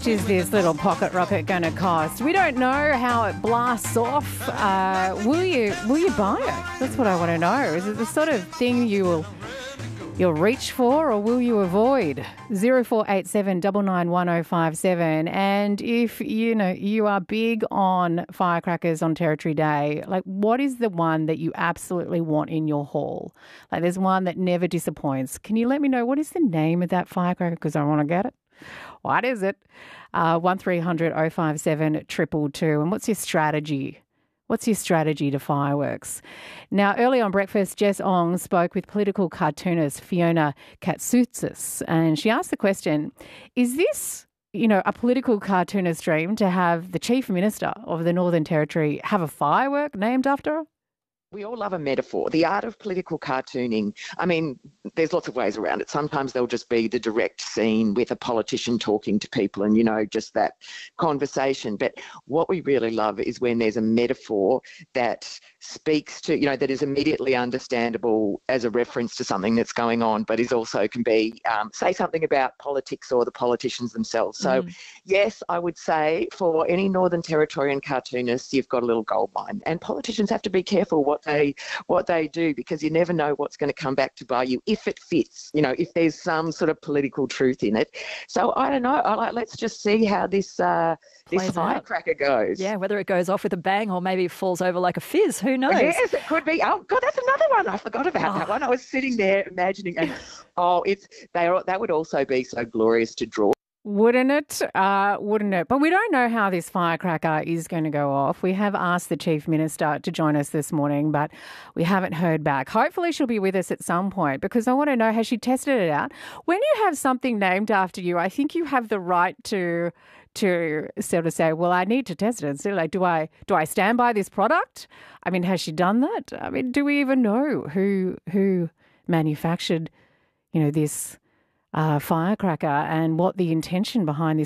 much is this little pocket rocket going to cost? We don't know how it blasts off. Will you buy it? That's what I want to know. Is it the sort of thing you'll reach for, or will you avoid? 0487 991 And if you are big on firecrackers on Territory Day, like, what is the one that you absolutely want in your hall? Like, there's one that never disappoints. Can you let me know what is the name of that firecracker? Because I want to get it. What is it? 1300 057 222. And what's your strategy? What's your strategy to fireworks? Now, early on breakfast, Jess Ong spoke with political cartoonist Fiona Katsoutsis, and she asked the question, is this, a political cartoonist dream to have the Chief Minister of the Northern Territory have a firework named after her? We all love a metaphor. The art of political cartooning, I mean, there's lots of ways around it. Sometimes there'll just be the direct scene with a politician talking to people and, just that conversation. But what we really love is when there's a metaphor that speaks to, that is immediately understandable as a reference to something that's going on, but is also can be, say something about politics or the politicians themselves. So, yes, I would say for any Northern Territorian cartoonists, you've got a little goldmine. And politicians have to be careful what they do, because you never know what's going to come back to bite you if it fits, if there's some sort of political truth in it. So I don't know. Let's just see how this firecracker goes. Yeah, whether it goes off with a bang or maybe it falls over like a fizz. Who knows? Yes, it could be. Oh, God, that's another one. I forgot about that one. I was sitting there imagining, and that would also be so glorious to draw. Wouldn't it? Wouldn't it? But we don't know how this firecracker is going to go off. We have asked the Chief Minister to join us this morning, but we haven't heard back. Hopefully she'll be with us at some point, because I want to know, has she tested it out? When you have something named after you, I think you have the right to sort of say, well, I need to test it. And so, like, do I stand by this product? I mean, has she done that? I mean, do we even know who manufactured, this firecracker and what the intention behind this